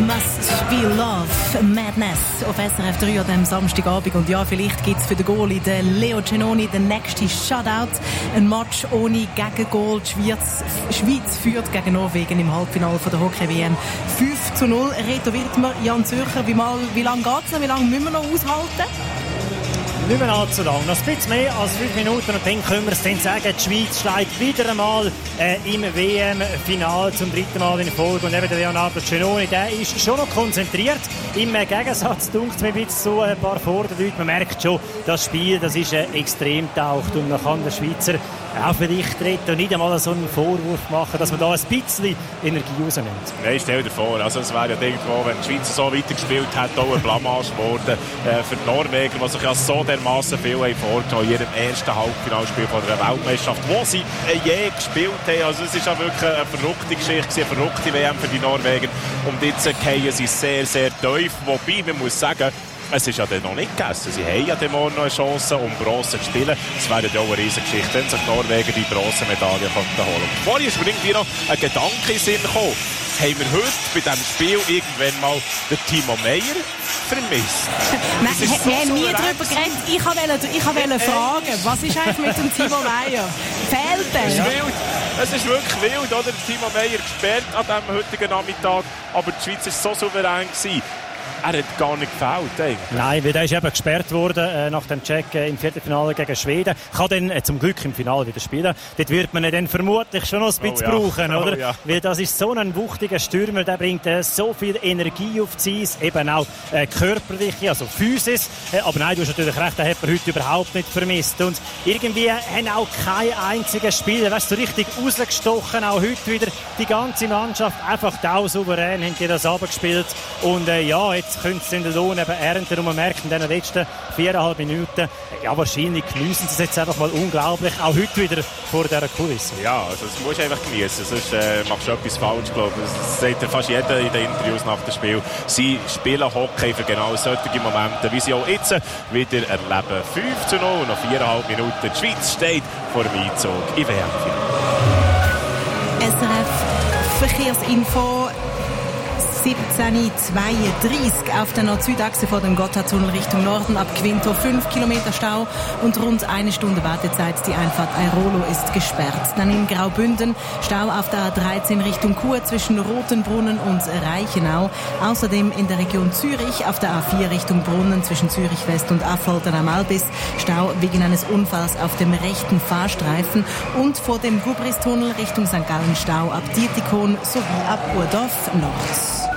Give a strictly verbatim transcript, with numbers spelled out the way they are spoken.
Must Be Love, Madness auf S R F drei an diesem Samstagabend. Und ja, vielleicht gibt es für den Goalie, den Leo Giannoni, den nächsten Shutout. Ein Match ohne Gegengol. Die Schweiz, Schweiz führt gegen Norwegen im Halbfinale der Hockey-W M fünf zu null. Reto Wirtmer, Jan Zürcher, wie, mal, wie lange geht es noch? Wie lange müssen wir noch aushalten? Nicht mehr allzu lang. Noch ein bisschen mehr als fünf Minuten und dann können wir es dann sagen, die Schweiz schlägt wieder einmal äh, im W M-Final zum dritten Mal in Folge. Und eben der Leonardo Giannoni, der ist schon noch konzentriert. Im Gegensatz, denkt mir ein bisschen zu ein paar Vorderleute. Man merkt schon, das Spiel, das ist äh, extrem taucht und man kann den Schweizer auch vielleicht retten und nicht einmal so einen Vorwurf machen, dass man da ein bisschen Energie rausnimmt. Nein, stell dir vor, also es wäre ja irgendwo, wenn die Schweizer so weitergespielt hätte, auch ein Blamage geworden äh, für die Norweger, die sich ja so dermassen viel haben vorgenommen in ihrem ersten Halbfinalspiel von der Weltmeisterschaft, wo sie äh, je gespielt haben. Also es ist ja wirklich eine verrückte Geschichte, eine verrückte W M für die Norweger. Und jetzt äh, fallen sie sehr, sehr tief. Wobei, man muss sagen, es ist ja dann noch nicht gegessen. Sie haben ja dann morgen noch eine Chance, um Bronze zu spielen. Es wäre ja auch eine riesige Geschichte, wenn sich die Norweger die Bronzemedaille holen könnten. Vorhin ist mir irgendwie noch ein Gedanke in den Sinn gekommen. Haben wir heute bei diesem Spiel irgendwann mal den Timo Meyer vermisst? Nein, wir so haben nie darüber geredet. Ich wollte ich wollte fragen, was ist eigentlich mit dem Timo Meyer? Fehlt er? Es ist wild. Es ist wirklich wild, oder? Timo Meyer gesperrt an diesem heutigen Nachmittag, aber die Schweiz war so souverän gewesen. Er hat gar nicht gefällt, eigentlich. Nein, weil er ist eben gesperrt worden äh, nach dem Check äh, im Viertelfinale gegen Schweden. Kann dann äh, zum Glück im Finale wieder spielen. Dort wird man ihn dann vermutlich schon noch ein bisschen oh, ja. brauchen, oder? Oh, ja. Weil das ist so ein wuchtiger Stürmer, der bringt äh, so viel Energie auf die Eis, eben auch äh, körperliche, also Physis. Äh, aber nein, du hast natürlich recht, den hat man heute überhaupt nicht vermisst. Und irgendwie haben auch kein einziger Spieler, weißt du, so richtig rausgestochen. Auch heute wieder die ganze Mannschaft einfach auch souverän haben die das abgespielt. Und äh, ja, jetzt können sie den Lohn eben ernten. Und man merkt in den letzten viereinhalb Minuten, ja, wahrscheinlich geniessen sie es jetzt einfach mal unglaublich. Auch heute wieder vor dieser Kulisse. Ja, also das musst du einfach genießen. Sonst äh, machst du etwas falsch, glaube ich. Das sagt ja fast jeder in den Interviews nach dem Spiel. Sie spielen Hockey für genau solche Momente, wie sie auch jetzt wieder erleben. fünf zu null, noch viereinhalb Minuten. Die Schweiz steht vor dem Einzug im W M-Finale. S R F Verkehrsinfo. siebzehn Uhr zweiunddreißig auf der Nord-Süd-Achse vor dem Gotthardtunnel Richtung Norden ab Quinto fünf Kilometer Stau und rund eine Stunde Wartezeit. Die Einfahrt Airolo ist gesperrt. Dann in Graubünden Stau auf der A dreizehn Richtung Chur zwischen Rotenbrunnen und Reichenau. Außerdem in der Region Zürich auf der A vier Richtung Brunnen zwischen Zürich West und Affolter am Albis. Stau wegen eines Unfalls auf dem rechten Fahrstreifen und vor dem Gubristunnel Richtung Sankt Gallen Stau ab Dietikon sowie ab Urdorf Nord.